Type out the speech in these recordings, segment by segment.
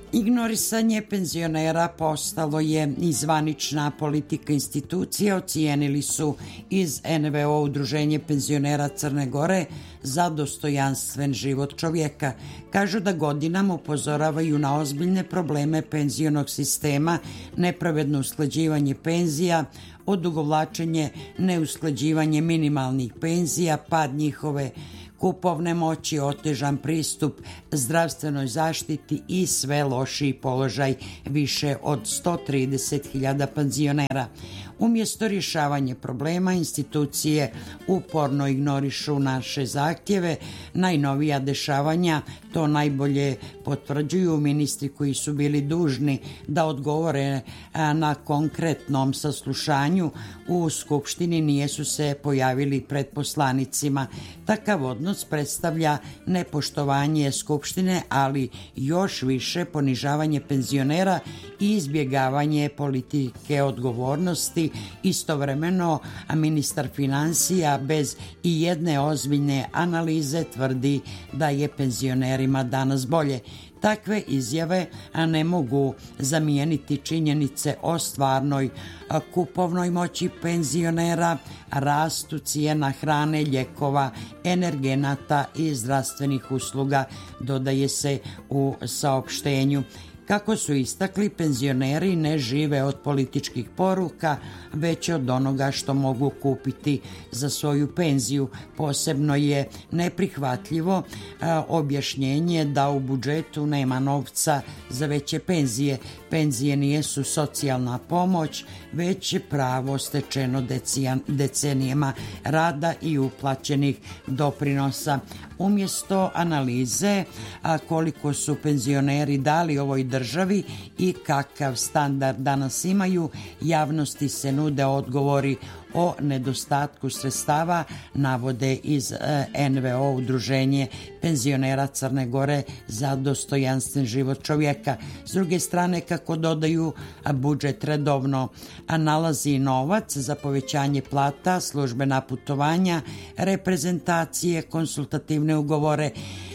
Ignorisanje penzionera postalo je i zvanična politika institucija, ocijenili su iz NVO Udruženje penzionera Crne Gore za dostojanstven život čovjeka. Kažu da godinama upozoravaju na ozbiljne probleme penzionog sistema, nepravedno usklađivanje penzija, odugovlačenje, neusklađivanje minimalnih penzija, pad njihove kupovne moći, otežan pristup zdravstvenoj zaštiti i sve lošiji položaj više od 130.000 penzionera. Umjesto rješavanja problema, institucije uporno ignorišu naše zahtjeve. Najnovija dešavanja to najbolje potvrđuju ministri koji su bili dužni da odgovore na konkretnom saslušanju u Skupštini, nijesu se pojavili pred poslanicima. Takav odnos predstavlja nepoštovanje Skupštine, ali još više ponižavanje penzionera i izbjegavanje politike odgovornosti. Istovremeno, ministar financija bez i jedne ozbiljne analize tvrdi da je penzionerima danas bolje. Takve izjave ne mogu zamijeniti činjenice o stvarnoj kupovnoj moći penzionera, rastu cijena hrane, lijekova, energenata i zdravstvenih usluga, dodaje se u saopštenju. Kako su istakli, penzioneri ne žive od političkih poruka, već od onoga što mogu kupiti za svoju penziju. Posebno je neprihvatljivo objašnjenje da u budžetu nema novca za veće penzije. Penzije nijesu socijalna pomoć, već pravo stečeno decenijama rada i uplaćenih doprinosa. Umjesto analize koliko su penzioneri dali ovoj državi i kakav standard danas imaju, javnosti se nude odgovori o nedostatku sredstava, navode iz NVO Udruženje penzionera Crne Gore za dostojanstven život čovjeka. S druge strane, kako dodaju, budžet redovno nalazi novac za povećanje plata, službena putovanja, reprezentacije, konsultativne ugovore,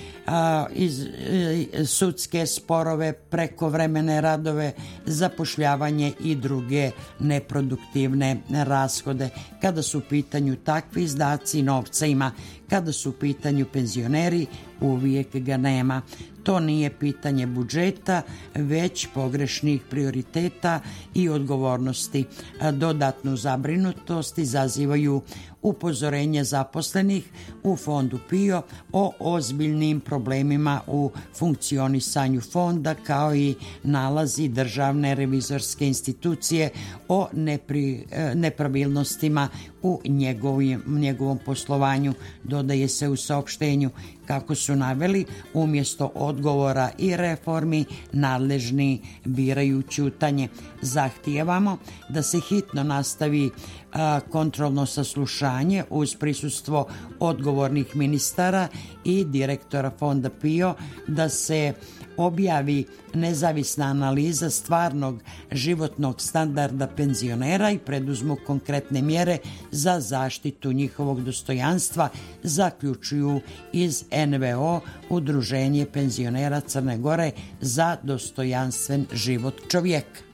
sudske sporove, prekovremene radove, zapošljavanje i druge neproduktivne rashode. Kada su u pitanju takvi izdaci, novca ima. Kada su u pitanju penzioneri, uvijek ga nema. To nije pitanje budžeta, već pogrešnih prioriteta i odgovornosti. Dodatnu zabrinutost izazivaju upozorenje zaposlenih u fondu PIO o ozbiljnim problemima u funkcionisanju fonda, kao i nalazi Državne revizorske institucije o nepravilnostima u njegovom poslovanju, dodaje se u saopštenju. Kako su naveli, umjesto odgovora i reformi, nadležni biraju ćutanje. Zahtijevamo da se hitno nastavi kontrolno saslušanje uz prisustvo odgovornih ministara i direktora fonda PIO, da se objavi nezavisna analiza stvarnog životnog standarda penzionera i preduzmu konkretne mjere za zaštitu njihovog dostojanstva, zaključuju iz NVO Udruženje penzionera Crne Gore za dostojanstven život čovjeka.